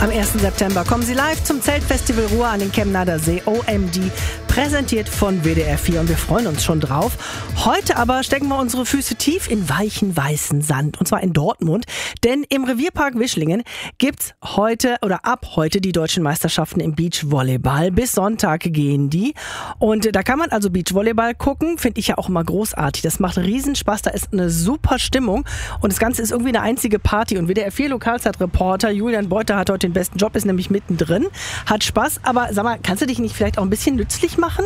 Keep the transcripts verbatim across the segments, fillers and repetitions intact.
Am ersten September kommen sie live zum Zeltfestival Ruhr an den Chemnader See, O M D, präsentiert von W D R vier und wir freuen uns schon drauf. Heute aber stecken wir unsere Füße tief in weichen, weißen Sand und zwar in Dortmund, denn im Revierpark Wischlingen gibt's heute oder ab heute die deutschen Meisterschaften im Beachvolleyball. Bis Sonntag gehen die und da kann man also Beachvolleyball gucken, finde ich ja auch immer großartig. Das macht riesen Spaß, da ist eine super Stimmung und das Ganze ist irgendwie eine einzige Party und W D R vier Lokalzeitreporter Julian Beuter hat heute den besten Job, ist nämlich mittendrin, hat Spaß, aber sag mal, kannst du dich nicht vielleicht auch ein bisschen nützlich machen?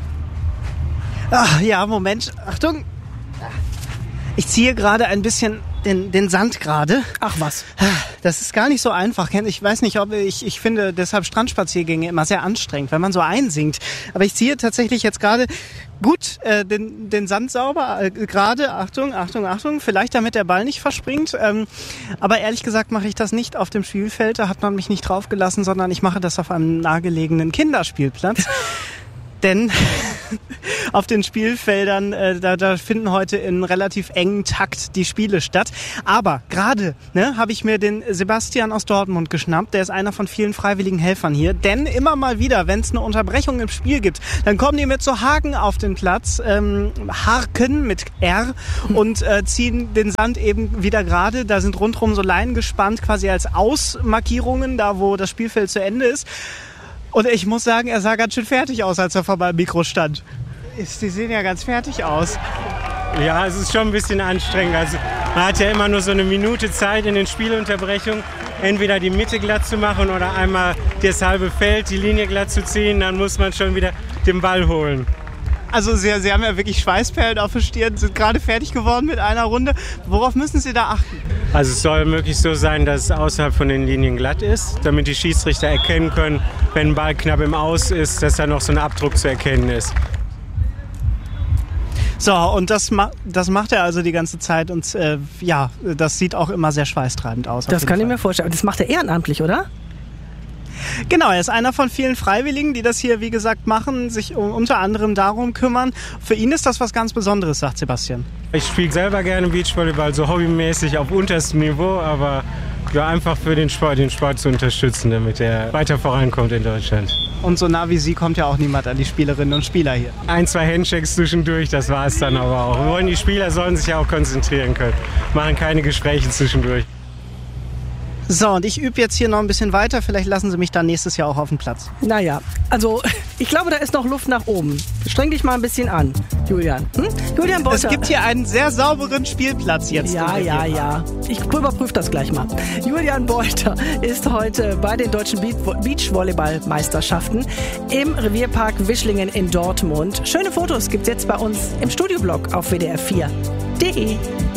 Ach, ja, Moment, Achtung. Ich ziehe gerade ein bisschen den, den Sand gerade. Ach was. Das ist gar nicht so einfach. Ich weiß nicht, ob ich, ich finde deshalb Strandspaziergänge immer sehr anstrengend, wenn man so einsinkt. Aber ich ziehe tatsächlich jetzt gerade gut äh, den, den Sand sauber, äh, gerade, Achtung, Achtung, Achtung, vielleicht damit der Ball nicht verspringt. Ähm, aber ehrlich gesagt mache ich das nicht auf dem Spielfeld, da hat man mich nicht draufgelassen, sondern ich mache das auf einem nahegelegenen Kinderspielplatz. Denn auf den Spielfeldern, äh, da, da finden heute in relativ engen Takt die Spiele statt. Aber gerade ne, habe ich mir den Sebastian aus Dortmund geschnappt. Der ist einer von vielen freiwilligen Helfern hier. Denn immer mal wieder, wenn es eine Unterbrechung im Spiel gibt, dann kommen die mit so Haken auf den Platz, ähm, Harken mit R und äh, ziehen den Sand eben wieder gerade. Da sind rundherum so Leinen gespannt, quasi als Ausmarkierungen, da wo das Spielfeld zu Ende ist. Und ich muss sagen, er sah ganz schön fertig aus, als er vor meinem Mikro stand. Die sehen ja ganz fertig aus. Ja, es ist schon ein bisschen anstrengend. Also, man hat ja immer nur so eine Minute Zeit in den Spielunterbrechungen, entweder die Mitte glatt zu machen oder einmal das halbe Feld, die Linie glatt zu ziehen. Dann muss man schon wieder den Ball holen. Also Sie, Sie haben ja wirklich Schweißperlen auf der Stirn, sind gerade fertig geworden mit einer Runde. Worauf müssen Sie da achten? Also es soll möglichst so sein, dass es außerhalb von den Linien glatt ist, damit die Schiedsrichter erkennen können, wenn ein Ball knapp im Aus ist, dass da noch so ein Abdruck zu erkennen ist. So, und das, ma- das macht er also die ganze Zeit und äh, ja, das sieht auch immer sehr schweißtreibend aus. Das kann ich mir vorstellen. Aber das macht er ehrenamtlich, oder? Genau, er ist einer von vielen Freiwilligen, die das hier, wie gesagt, machen, sich um, unter anderem darum kümmern. Für ihn ist das was ganz Besonderes, sagt Sebastian. Ich spiele selber gerne Beachvolleyball, so hobbymäßig auf unterstem Niveau, aber ja, einfach für den Sport, den Sport zu unterstützen, damit er weiter vorankommt in Deutschland. Und so nah wie Sie kommt ja auch niemand an die Spielerinnen und Spieler hier. Ein, zwei Handshakes zwischendurch, das war es dann aber auch. Wir wollen, die Spieler sollen sich ja auch konzentrieren können, machen keine Gespräche zwischendurch. So, und ich übe jetzt hier noch ein bisschen weiter. Vielleicht lassen Sie mich dann nächstes Jahr auch auf den Platz. Naja, also ich glaube, da ist noch Luft nach oben. Streng dich mal ein bisschen an, Julian. Hm? Julian Beuter. Es gibt hier einen sehr sauberen Spielplatz jetzt. Ja, ja, ja. Ich überprüfe das gleich mal. Julian Beuter ist heute bei den deutschen Beachvolleyball-Meisterschaften im Revierpark Wischlingen in Dortmund. Schöne Fotos gibt's jetzt bei uns im Studioblog auf W D R vier punkt de.